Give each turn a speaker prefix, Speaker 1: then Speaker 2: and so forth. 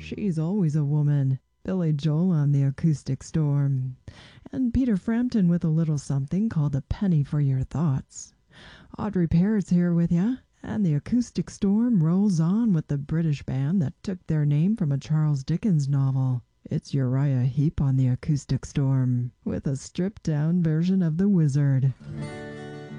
Speaker 1: She's always a woman. Billy Joel on the Acoustic Storm. And Peter Frampton with a little something called A Penny for Your Thoughts. Audrey Parrott's here with ya, and the Acoustic Storm rolls on with the British band that took their name from a Charles Dickens novel. It's Uriah Heep on the Acoustic Storm, with a stripped-down version of The Wizard.